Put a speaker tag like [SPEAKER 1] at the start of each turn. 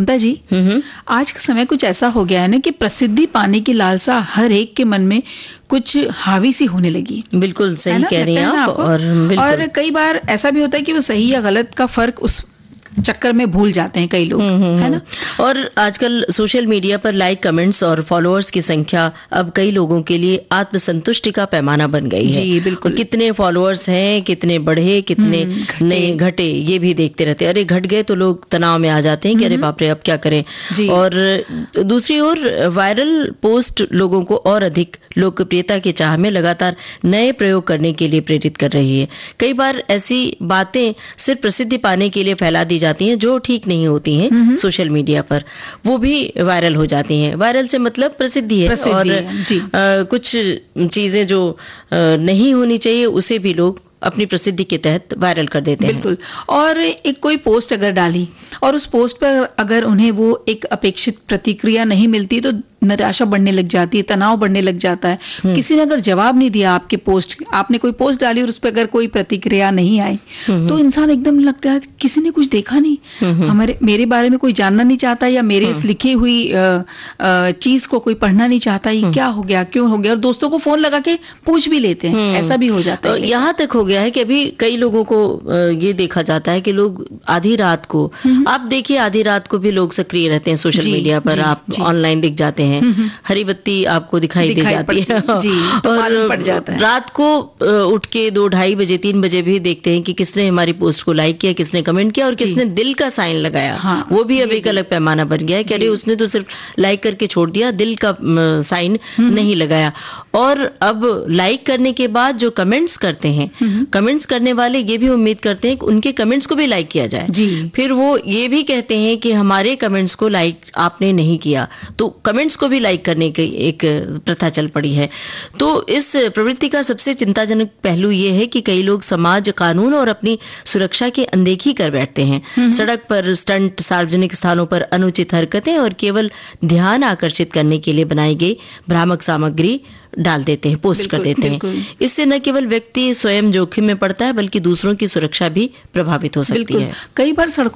[SPEAKER 1] ममता जी, आज का समय कुछ ऐसा हो गया है ना कि प्रसिद्धि पाने की लालसा हर एक के मन में कुछ हावी सी होने लगी।
[SPEAKER 2] बिल्कुल सही कह रही हैं आप।
[SPEAKER 1] और कई बार ऐसा भी होता है कि वो सही या गलत का फर्क उस चक्कर में भूल जाते हैं कई लोग, है ना।
[SPEAKER 2] और आजकल सोशल मीडिया पर लाइक, कमेंट्स और फॉलोअर्स की संख्या अब कई लोगों के लिए आत्मसंतुष्टि का पैमाना बन गई है।
[SPEAKER 1] जी बिल्कुल।
[SPEAKER 2] कितने फॉलोअर्स हैं, कितने बढ़े, कितने नए घटे, ये भी देखते रहते हैं। अरे घट गए तो लोग तनाव में आ जाते हैं कि अरे बाप रे अब क्या करें। और दूसरी ओर वायरल पोस्ट लोगों को और अधिक लोकप्रियता की चाह में लगातार नए प्रयोग करने के लिए प्रेरित कर रही है। कई बार ऐसी बातें सिर्फ प्रसिद्धि पाने के लिए फैला दी जाती हैं जो ठीक नहीं होती हैं सोशल मीडिया पर, वो भी वायरल हो जाती हैं। वायरल से मतलब प्रसिद्धि है। और कुछ चीजें जो नहीं होनी चाहिए उसे भी लोग अपनी प्रसिद्धि के तहत वायरल कर देते हैं।
[SPEAKER 1] बिल्कुल। और एक कोई पोस्ट अगर डाली और उस पोस्ट पर अगर उन्हें वो एक अपेक्षित प्रतिक्रिया नहीं मिलती तो निराशा बढ़ने लग जाती है, तनाव बढ़ने लग जाता है। किसी ने अगर जवाब नहीं दिया आपके पोस्ट, आपने कोई पोस्ट डाली और उस पर अगर कोई प्रतिक्रिया नहीं आई तो इंसान एकदम लगता है किसी ने कुछ देखा नहीं, मेरे बारे में कोई जानना नहीं चाहता, या मेरे इस लिखी हुई चीज को कोई पढ़ना नहीं चाहता, ये क्या हो गया, क्यों हो गया। और दोस्तों को फोन लगा के पूछ भी लेते हैं, ऐसा भी हो जाता है।
[SPEAKER 2] यहाँ तक हो गया है कि अभी कई लोगों को ये देखा जाता है कि लोग आधी रात को, आप देखिए आधी रात को भी लोग सक्रिय रहते हैं सोशल मीडिया पर। आप ऑनलाइन दिख जाते हैं, हरी बत्ती आपको दिखाई दे जाती है। और
[SPEAKER 1] पड़ जाता है।
[SPEAKER 2] रात को उठ के 2, 2:30 बजे, 3 बजे भी देखते हैं कि किसने हमारी पोस्ट को लाइक किया, किसने कमेंट किया और किसने दिल का साइन लगाया। वो भी अब एक अलग पैमाना बन गया है कि अरे उसने तो सिर्फ लाइक करके छोड़ दिया, दिल का साइन नहीं लगाया। और अब लाइक करने के बाद जो कमेंट्स करते हैं, कमेंट्स करने वाले ये भी उम्मीद करते हैं कि उनके कमेंट्स को भी लाइक किया जाए। फिर वो ये भी कहते हैं कि हमारे कमेंट्स को लाइक आपने नहीं किया, तो कमेंट्स को भी लाइक करने की एक प्रथा चल पड़ी है। तो इस प्रवृत्ति का सबसे चिंताजनक पहलू ये है कि कई लोग समाज, कानून और अपनी सुरक्षा की अनदेखी कर बैठते हैं। सड़क पर स्टंट, सार्वजनिक स्थानों पर अनुचित हरकतें और केवल ध्यान आकर्षित करने के लिए बनाई गई भ्रामक सामग्री डाल देते हैं, पोस्ट कर देते हैं। इससे न केवल व्यक्ति स्वयं जोखिम में पड़ता है बल्कि दूसरों की सुरक्षा भी प्रभावित हो सकती है।
[SPEAKER 1] कई बार सड़कों